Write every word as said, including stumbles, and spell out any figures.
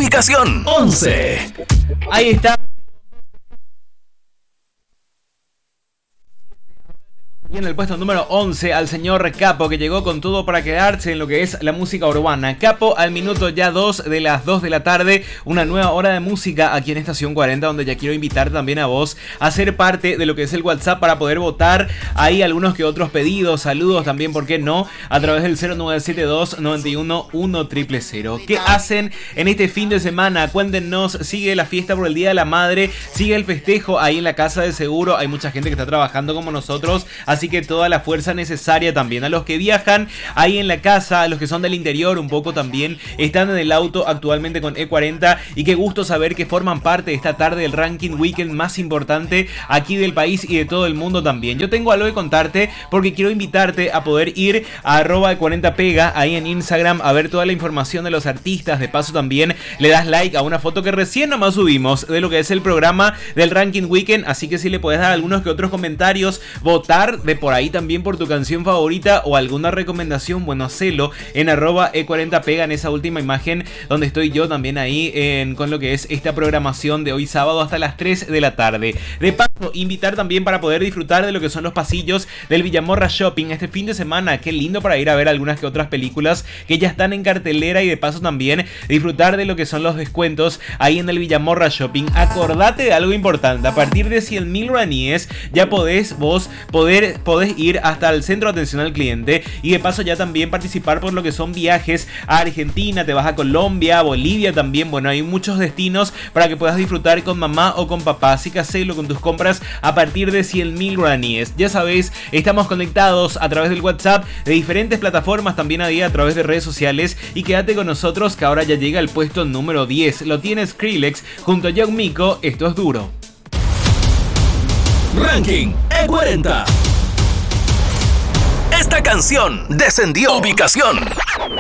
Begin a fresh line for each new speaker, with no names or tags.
Ubicación once.
Ahí está. Y en el puesto número once al señor Capo, que llegó con todo para quedarse en lo que es la música urbana. Capo, al minuto ya dos de las dos de la tarde, una nueva hora de música aquí en Estación cuarenta, donde ya quiero invitar también a vos a ser parte de lo que es el WhatsApp para poder votar ahí algunos que otros pedidos, saludos también, ¿por qué no? A través del cero nueve siete dos, nueve uno, uno cero cero cero. ¿Qué hacen en este fin de semana? Cuéntenos, sigue la fiesta por el Día de la Madre, sigue el festejo ahí en la Casa de Seguro, hay mucha gente que está trabajando como nosotros, así que toda la fuerza necesaria también. A los que viajan ahí en la casa, a los que son del interior un poco también, están en el auto actualmente con E cuarenta, y qué gusto saber que forman parte de esta tarde del ranking weekend más importante aquí del país y de todo el mundo también. Yo tengo algo que contarte porque quiero invitarte a poder ir a arroba E cuarenta pega ahí en Instagram a ver toda la información de los artistas. De paso también le das like a una foto que recién nomás subimos de lo que es el programa del ranking weekend, así que si le puedes dar algunos que otros comentarios, votar de por ahí también por tu canción favorita o alguna recomendación, bueno, hacelo en arroba E cuarenta pega en esa última imagen donde estoy yo también ahí en, con lo que es esta programación de hoy sábado hasta las tres de la tarde. De paso, invitar también para poder disfrutar de lo que son los pasillos del Villamorra Shopping este fin de semana. Qué lindo para ir a ver algunas que otras películas que ya están en cartelera, y de paso también disfrutar de lo que son los descuentos ahí en el Villamorra Shopping. Acordate de algo importante: a partir de cien mil guaraníes ya podés vos poder, podés ir hasta el centro de atención al cliente, y de paso ya también participar por lo que son viajes a Argentina, te vas a Colombia, a Bolivia también. Bueno, hay muchos destinos para que puedas disfrutar con mamá o con papá, así que hacelo con tus compras a partir de cien mil guaraníes. Ya sabéis, estamos conectados a través del WhatsApp, de diferentes plataformas también ahí, a través de redes sociales, y quédate con nosotros que ahora ya llega el puesto número diez. Lo tiene Skrillex junto a Young Miko. Esto es duro.
Ranking E cuarenta. Esta canción descendió ubicación.